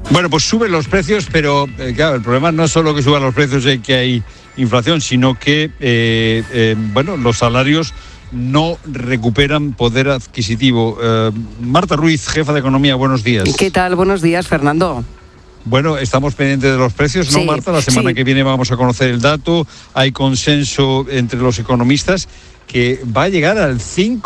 Bueno, pues suben los precios, pero claro, el problema no es solo que suban los precios y que hay inflación, sino que los salarios no recuperan poder adquisitivo. Marta Ruiz, jefa de Economía, buenos días. ¿Qué tal? Buenos días, Fernando. Bueno, estamos pendientes de los precios, ¿no, sí, Marta? La semana que viene vamos a conocer el dato. Hay consenso entre los economistas que va a llegar al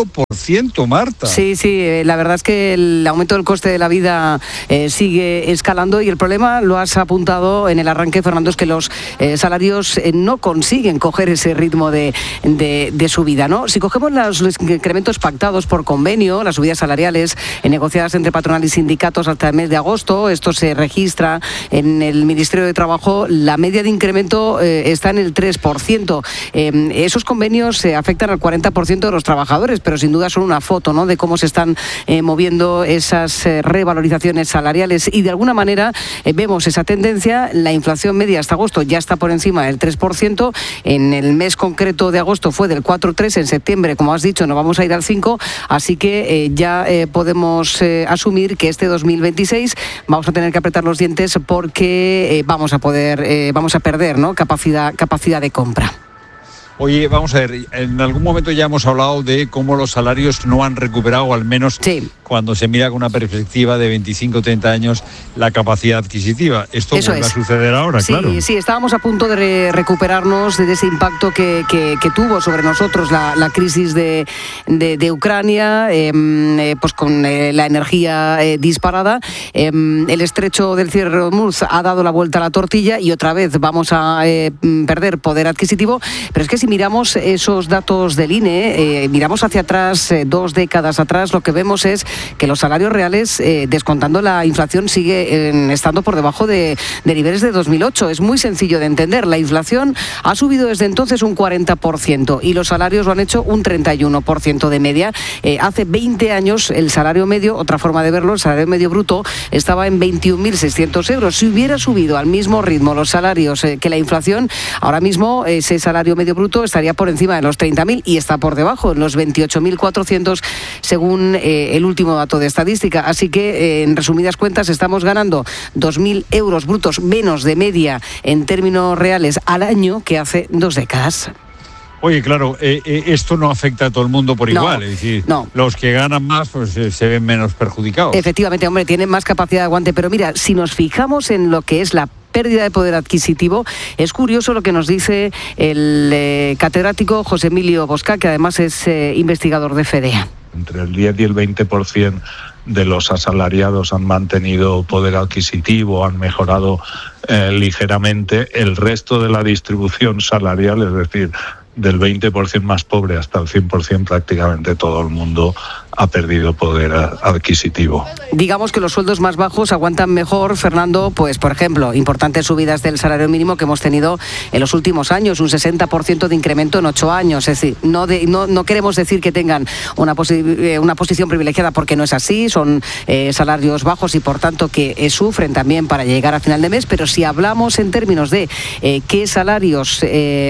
5%, Marta. Sí, la verdad es que el aumento del coste de la vida sigue escalando y el problema, lo has apuntado en el arranque, Fernando, es que los salarios no consiguen coger ese ritmo de subida, ¿no? Si cogemos los incrementos pactados por convenio, las subidas salariales negociadas entre patronal y sindicatos hasta el mes de agosto, esto se registra en el Ministerio de Trabajo, la media de incremento está en el 3%. Esos convenios afectan al 40% de los trabajadores, pero sin duda son una foto, ¿no?, de cómo se están moviendo esas revalorizaciones salariales y de alguna manera vemos esa tendencia. La inflación media hasta agosto ya está por encima del 3%, en el mes concreto de agosto fue del 4,3%, en septiembre, como has dicho, nos vamos a ir al 5%, así que ya podemos asumir que este 2026 vamos a tener que apretar los dientes porque vamos a perder, ¿no?, capacidad de compra. Oye, vamos a ver, en algún momento ya hemos hablado de cómo los salarios no han recuperado, al menos cuando se mira con una perspectiva de 25 o 30 años, la capacidad adquisitiva. Esto vuelve a suceder ahora, claro. Sí, estábamos a punto de recuperarnos de ese impacto que tuvo sobre nosotros la crisis de Ucrania, pues con la energía disparada. El estrecho del cierre de Hormuz ha dado la vuelta a la tortilla y otra vez vamos a perder poder adquisitivo, pero es que si miramos esos datos del INE, miramos hacia atrás, 2 décadas atrás, lo que vemos es que los salarios reales, descontando la inflación, sigue estando por debajo de niveles de 2008. Es muy sencillo de entender. La inflación ha subido desde entonces un 40% y los salarios lo han hecho un 31% de media. Hace 20 años el salario medio, otra forma de verlo, el salario medio bruto, estaba en 21.600 euros. Si hubiera subido al mismo ritmo los salarios que la inflación, ahora mismo ese salario medio bruto estaría por encima de los 30.000 y está por debajo, en los 28.400 según el último dato de estadística. Así que, en resumidas cuentas, estamos ganando 2.000 euros brutos menos de media en términos reales al año que hace 2 décadas. Oye, claro, esto no afecta a todo el mundo por igual, es decir, los que ganan más pues se ven menos perjudicados. Efectivamente, hombre, tienen más capacidad de aguante, pero mira, si nos fijamos en lo que es la pérdida de poder adquisitivo, es curioso lo que nos dice el catedrático José Emilio Bosca, que además es investigador de FEDEA. Entre el 10 y el 20% de los asalariados han mantenido poder adquisitivo, han mejorado ligeramente. El resto de la distribución salarial, es decir, del 20% más pobre hasta el 100%, prácticamente todo el mundo ha perdido poder adquisitivo. Digamos que los sueldos más bajos aguantan mejor, Fernando, pues por ejemplo, importantes subidas del salario mínimo que hemos tenido en los últimos años, un 60% de incremento en 8 años. Es decir, no queremos decir que tengan una posición privilegiada, porque no es así, son salarios bajos y por tanto que sufren también para llegar a final de mes, pero si hablamos en términos de en qué salarios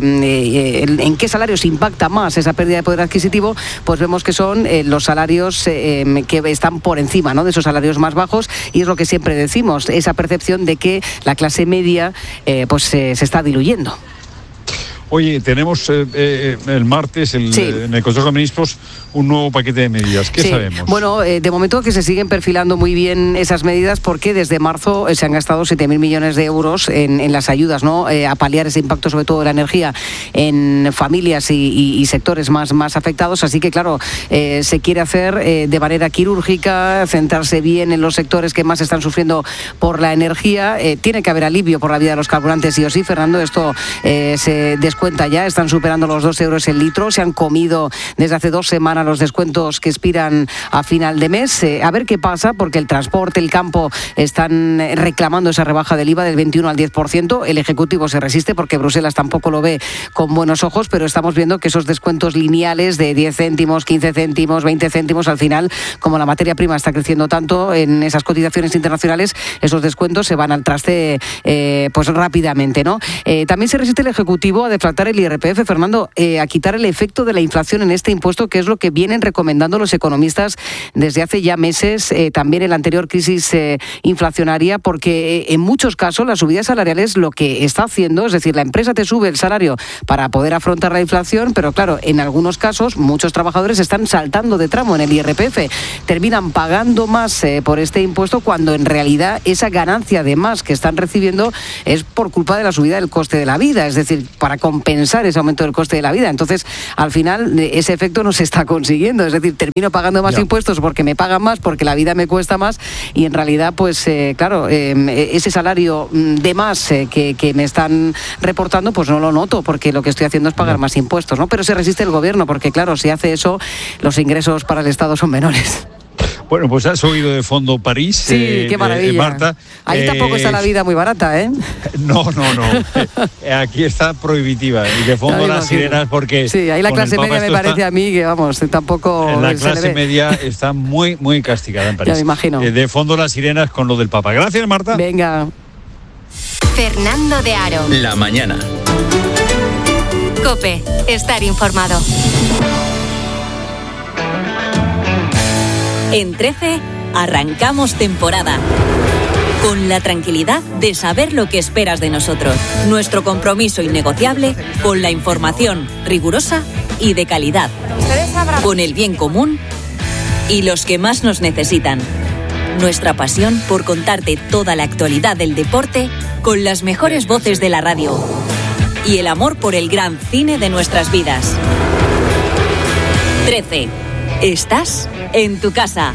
impacta más esa pérdida de poder adquisitivo, pues vemos que son los salarios que están por encima, ¿no?, de esos salarios más bajos, y es lo que siempre decimos, esa percepción de que la clase media se está diluyendo. Oye, tenemos el martes en el Consejo de Ministros un nuevo paquete de medidas. ¿Qué sabemos? Bueno, de momento que se siguen perfilando muy bien esas medidas, porque desde marzo se han gastado 7.000 millones de euros en las ayudas, ¿no?, a paliar ese impacto, sobre todo de la energía, en familias y sectores más afectados. Así que, claro, se quiere hacer de manera quirúrgica, centrarse bien en los sectores que más están sufriendo por la energía. Tiene que haber alivio por la vida de los carburantes, sí o sí, Fernando. Esto se descuenta ya, están superando los 2 euros el litro. Se han comido desde hace 2 semanas los descuentos que expiran a final de mes. A ver qué pasa, porque el transporte, el campo están reclamando esa rebaja del IVA del 21 al 10%. El Ejecutivo se resiste porque Bruselas tampoco lo ve con buenos ojos, pero estamos viendo que esos descuentos lineales de 10 céntimos, 15 céntimos, 20 céntimos, al final, como la materia prima está creciendo tanto en esas cotizaciones internacionales, esos descuentos se van al traste pues rápidamente, ¿no? También se resiste el Ejecutivo a deflactar el IRPF, Fernando, a quitar el efecto de la inflación en este impuesto, que es lo que que vienen recomendando los economistas desde hace ya meses, también en la anterior crisis inflacionaria, porque en muchos casos la subida salarial es lo que está haciendo, es decir, la empresa te sube el salario para poder afrontar la inflación, pero claro, en algunos casos muchos trabajadores están saltando de tramo en el IRPF, terminan pagando más por este impuesto cuando en realidad esa ganancia de más que están recibiendo es por culpa de la subida del coste de la vida, es decir, para compensar ese aumento del coste de la vida. Entonces, al final, ese efecto no se está consiguiendo, es decir, termino pagando más impuestos porque me pagan más, porque la vida me cuesta más, y en realidad, pues claro, ese salario de más que me están reportando, pues no lo noto, porque lo que estoy haciendo es pagar más impuestos, ¿no? Pero se resiste el gobierno, porque claro, si hace eso, los ingresos para el Estado son menores. Bueno, pues has oído de fondo París. Sí, qué maravilla. Marta. Ahí tampoco está la vida muy barata, ¿eh? No. Aquí está prohibitiva. Y de fondo las sirenas, porque... Sí, ahí la clase media me parece a mí que, vamos, tampoco... La clase media está muy, muy castigada en París. Ya me imagino. De fondo las sirenas con lo del Papa. Gracias, Marta. Venga. Fernando de Aro. La mañana. COPE. Estar informado. En 13 arrancamos temporada. Con la tranquilidad de saber lo que esperas de nosotros. Nuestro compromiso innegociable con la información rigurosa y de calidad. Con el bien común y los que más nos necesitan. Nuestra pasión por contarte toda la actualidad del deporte con las mejores voces de la radio. Y el amor por el gran cine de nuestras vidas. 13. Estás en tu casa.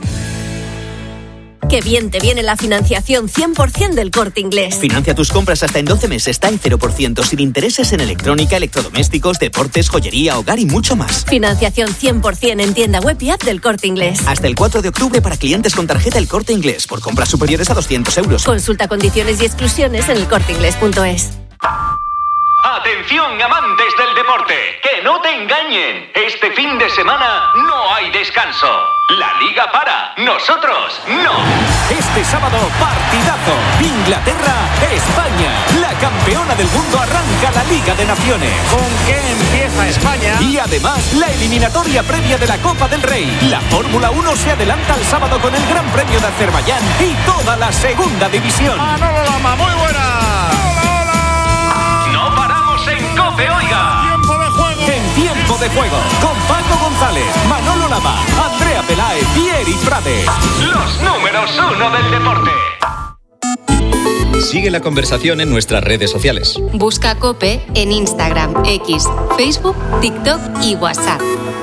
Qué bien te viene la financiación 100% del Corte Inglés. Financia tus compras hasta en 12 meses, está en 0%, sin intereses en electrónica, electrodomésticos, deportes, joyería, hogar y mucho más. Financiación 100% en tienda web y app del Corte Inglés. Hasta el 4 de octubre para clientes con tarjeta El Corte Inglés, por compras superiores a 200 euros. Consulta condiciones y exclusiones en elcorteinglés.es. Atención, amantes del deporte, que no te engañen. Este fin de semana no hay descanso. La liga para, nosotros no. Este sábado, partidazo. Inglaterra-España. La campeona del mundo arranca la Liga de Naciones. ¿Con qué empieza España? Y además, la eliminatoria previa de la Copa del Rey. La Fórmula 1 se adelanta al sábado con el Gran Premio de Azerbaiyán y toda la segunda división. Manolo Lama, muy buena. En COPE, oiga. Tiempo de juego. En tiempo de juego. Con Paco González, Manolo Lama, Andrea Peláez y Eri Prades. Los números 1 del deporte. Sigue la conversación en nuestras redes sociales. Busca COPE en Instagram, X, Facebook, TikTok y WhatsApp.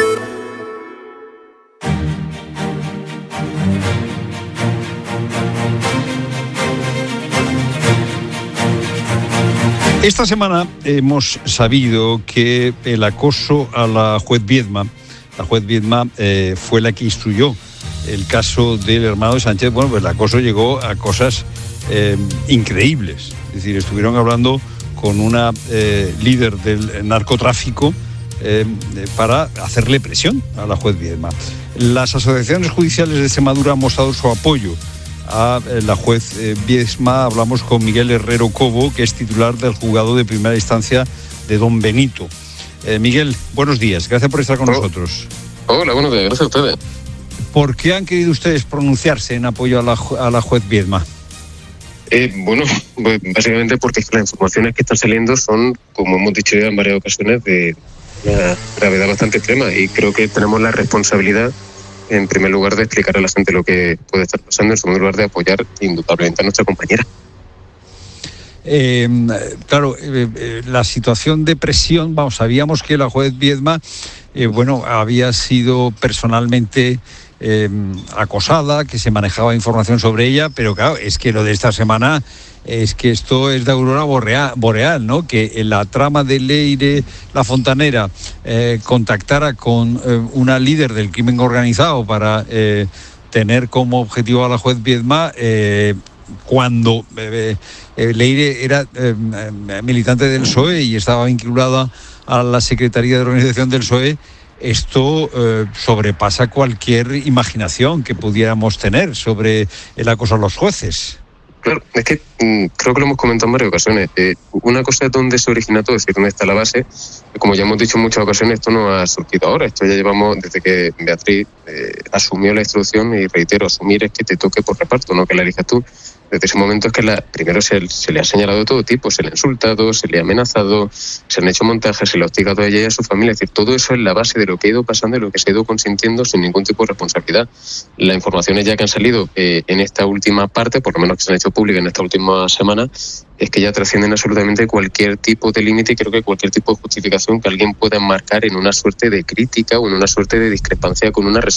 Esta semana hemos sabido que el acoso a la juez Viedma fue la que instruyó el caso del hermano de Sánchez. Bueno, pues el acoso llegó a cosas increíbles. Es decir, estuvieron hablando con una líder del narcotráfico para hacerle presión a la juez Viedma. Las asociaciones judiciales de Extremadura han mostrado su apoyo a la juez Viedma. Hablamos con Miguel Herrero Cobo, que es titular del juzgado de primera instancia de Don Benito. Miguel, buenos días, gracias por estar con nosotros. Hola, buenos días, gracias a ustedes. ¿Por qué han querido ustedes pronunciarse en apoyo a la juez Viedma? Bueno, pues básicamente porque las informaciones que están saliendo son, como hemos dicho ya en varias ocasiones, de una gravedad bastante extrema, y creo que tenemos la responsabilidad, en primer lugar, de explicar a la gente lo que puede estar pasando, en segundo lugar, de apoyar indudablemente a nuestra compañera. Claro, la situación de presión, sabíamos que la juez Viedma, había sido personalmente acosada, que se manejaba información sobre ella, pero claro, es que lo de esta semana es que esto es de aurora boreal, ¿no? Que en la trama de Leire La Fontanera contactara con una líder del crimen organizado para tener como objetivo a la juez Viedma, cuando Leire era militante del PSOE y estaba vinculada a la Secretaría de Organización del PSOE. Esto sobrepasa cualquier imaginación que pudiéramos tener sobre el acoso a los jueces. Claro, es que creo que lo hemos comentado en varias ocasiones. Una cosa es donde se origina todo, es decir, dónde está la base. Como ya hemos dicho en muchas ocasiones, esto no ha surgido ahora. Esto ya llevamos desde que Beatriz asumió la instrucción, y reitero, asumir es que te toque por reparto, no que la elijas tú. Desde ese momento es que primero se le ha señalado de todo tipo, se le ha insultado, se le ha amenazado, se han hecho montajes, se le ha hostigado a ella y a su familia. Es decir, todo eso es la base de lo que ha ido pasando y lo que se ha ido consintiendo sin ningún tipo de responsabilidad. Las informaciones ya que han salido en esta última parte, por lo menos que se han hecho públicas en esta última semana, es que ya trascienden absolutamente cualquier tipo de límite y creo que cualquier tipo de justificación que alguien pueda enmarcar en una suerte de crítica o en una suerte de discrepancia con una resolución